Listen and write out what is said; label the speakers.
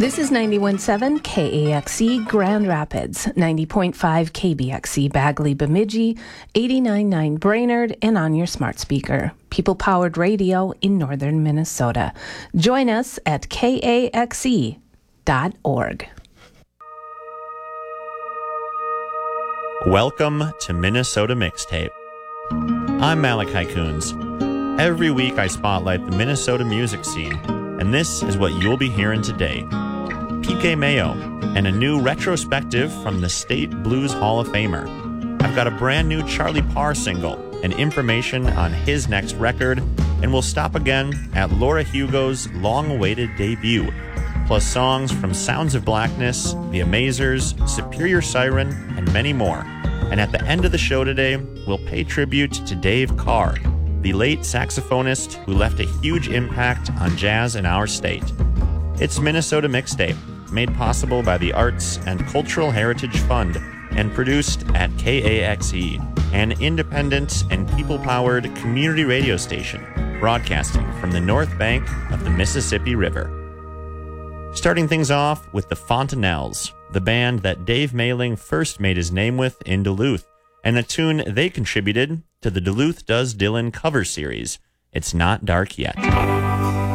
Speaker 1: This is 91.7 KAXE Grand Rapids, 90.5 KBXE Bagley Bemidji, 89.9 Brainerd, and on your smart speaker. People-powered radio in northern Minnesota. Join us at kaxe.org.
Speaker 2: Welcome to Minnesota Mixtape. I'm Malachi Coons. Every week I spotlight the Minnesota music scene, and this is what you'll be hearing today. PK Mayo and a new retrospective from the State Blues Hall of Famer. I've got a brand new Charlie Parr single and information on his next record, and we'll stop again at Laura Hugo's long-awaited debut, plus songs from Sounds of Blackness, The Amazers, Superior Siren, and many more. And at the end of the show today, we'll pay tribute to Dave Carr, the late saxophonist who left a huge impact on jazz in our state. It's Minnesota Mixtape, made possible by the Arts and Cultural Heritage Fund and produced at KAXE, an independent and people-powered community radio station broadcasting from the north bank of the Mississippi River. Starting things off with the Fontanelles, the band that Dave Mayling first made his name with in Duluth, and a tune they contributed to the Duluth Does Dylan cover series, It's Not Dark Yet.